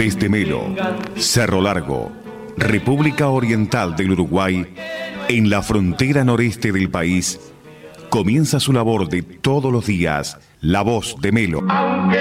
Desde Melo, Cerro Largo, República Oriental del Uruguay, en la frontera noreste del país, comienza su labor de todos los días, La Voz de Melo.